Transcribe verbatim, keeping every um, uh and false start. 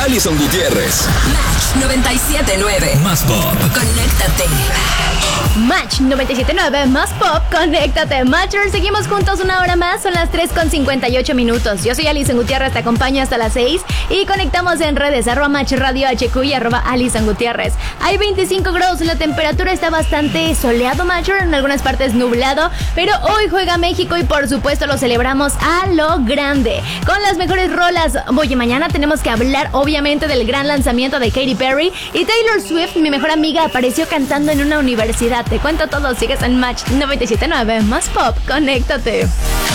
Alison Gutiérrez. Match noventa y siete nueve. Más pop. Conéctate. Match noventa y siete nueve, más pop, conéctate. Matchers, seguimos juntos una hora más, son las tres con cincuenta y ocho minutos. Yo soy Alison Gutiérrez, te acompaño hasta las seis y conectamos en redes, arroba Match Radio H Q y arroba Alison Gutiérrez. Hay veinticinco grados, la temperatura está bastante soleado, Matcher, en algunas partes nublado, pero hoy juega México y por supuesto lo celebramos a lo grande, con las mejores rolas. Oye, mañana tenemos que hablar obviamente del gran lanzamiento de Katy Perry y Taylor Swift, mi mejor amiga, apareció cantando en una universidad. Te cuento todo, sigues en Match noventa y siete nueve, más pop, conéctate.